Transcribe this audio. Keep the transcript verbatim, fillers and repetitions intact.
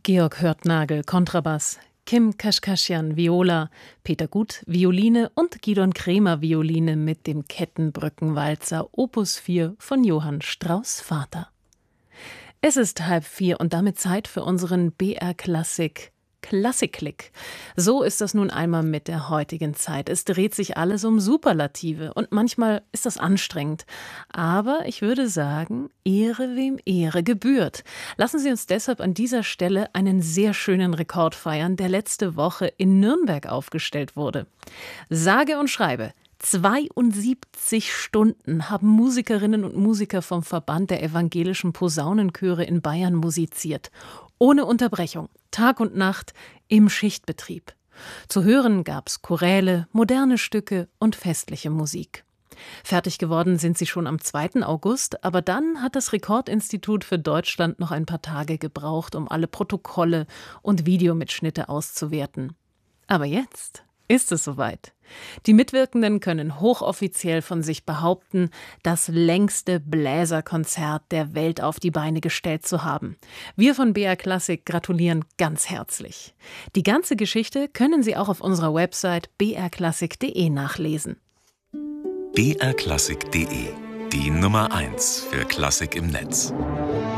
Georg Hörtnagel, Kontrabass, Kim Kaschkaschian, Viola, Peter Gut, Violine und Gidon Kremer, Violine mit dem Kettenbrückenwalzer Opus vier von Johann Strauss Vater. Es ist halb vier und damit Zeit für unseren B R Klassik Klassik-Klick. So ist das nun einmal mit der heutigen Zeit. Es dreht sich alles um Superlative und manchmal ist das anstrengend. Aber ich würde sagen, Ehre wem Ehre gebührt. Lassen Sie uns deshalb an dieser Stelle einen sehr schönen Rekord feiern, der letzte Woche in Nürnberg aufgestellt wurde. Sage und schreibe, zweiundsiebzig Stunden haben Musikerinnen und Musiker vom Verband der evangelischen Posaunenchöre in Bayern musiziert. Ohne Unterbrechung, Tag und Nacht, im Schichtbetrieb. Zu hören gab's Choräle, moderne Stücke und festliche Musik. Fertig geworden sind sie schon am zweiten August, aber dann hat das Rekordinstitut für Deutschland noch ein paar Tage gebraucht, um alle Protokolle und Videomitschnitte auszuwerten. Aber jetzt ist es soweit. Die Mitwirkenden können hochoffiziell von sich behaupten, das längste Bläserkonzert der Welt auf die Beine gestellt zu haben. Wir von B R Klassik gratulieren ganz herzlich. Die ganze Geschichte können Sie auch auf unserer Website b r klassik punkt d e nachlesen. b r klassik punkt d e, die Nummer eins für Klassik im Netz.